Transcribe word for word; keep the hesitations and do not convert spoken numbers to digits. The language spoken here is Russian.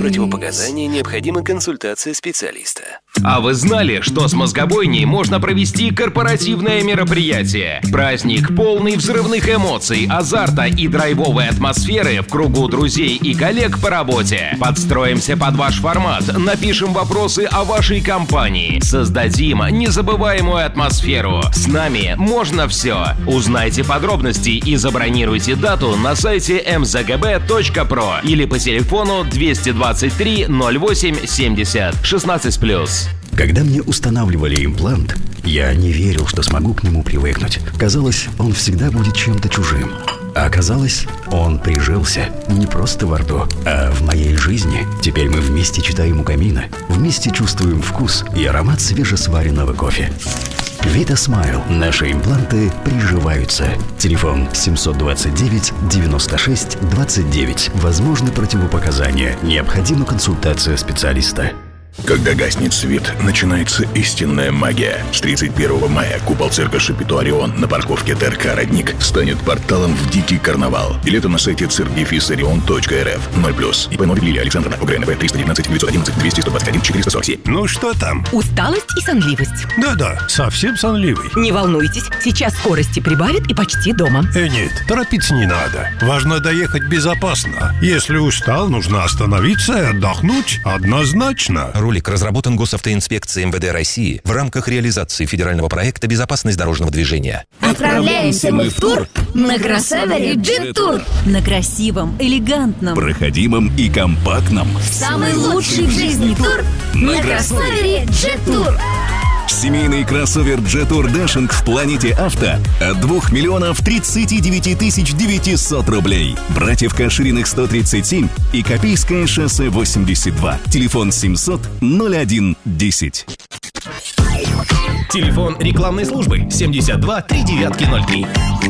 противопоказания, необходима консультация специалиста. А вы знали, что с мозгобойней можно провести корпоративное мероприятие? Праздник, полный взрывных эмоций, азарта и драйвовой атмосферы в кругу друзей и коллег по работе. Подстроимся под ваш формат, напишем вопросы о вашей компании, создадим незабываемую атмосферу. С нами можно все. Узнайте подробности и забронируйте дату на сайте эм зэ гэ бэ точка про или по телефону двести двадцать три ноль восемь семьдесят шестнадцать плюс. Когда мне устанавливали имплант, я не верил, что смогу к нему привыкнуть. Казалось, он всегда будет чем-то чужим. А оказалось, он прижился не просто во рту, а в моей жизни. Теперь мы вместе читаем у камина, вместе чувствуем вкус и аромат свежесваренного кофе. Vita Smile. Наши импланты приживаются. Телефон семь два девять девяносто шесть двадцать девять. Возможны противопоказания. Необходима консультация специалиста. Когда гаснет свет, начинается истинная магия. С тридцать первого мая купол цирка Шапито Орион на парковке тэ эр ка «Родник» станет порталом в дикий карнавал. Билеты на сайте цирк дефис орион точка эр эф. ноль плюс. ИП Новик Лилия Александровна. ОГРНП триста девятнадцать девятьсот одиннадцать двести сто двадцать один четыреста сорок семь. Ну что там? Усталость и сонливость. Да-да, совсем сонливый. Не волнуйтесь, сейчас скорости прибавит и почти дома. Э, нет, торопиться не надо. Важно доехать безопасно. Если устал, нужно остановиться и отдохнуть. Однозначно. Ролик разработан Госавтоинспекцией эм вэ дэ России в рамках реализации федерального проекта «Безопасность дорожного движения». Отправляемся мы в тур на кроссовере Джет-Тур. На красивом, элегантном, проходимом и компактном. Самый лучший в жизни тур на кроссовере Джет-Тур. Семейный кроссовер Джет-Тур Дашинг в Планете Авто от двух миллионов тридцати девяти тысяч девятисот рублей. Братьев Кашириных сто тридцать семь и Копейское шоссе восемьдесят два. Телефон семьсот ноль один десять. Телефон рекламной службы семьдесят два три девятки ноль три.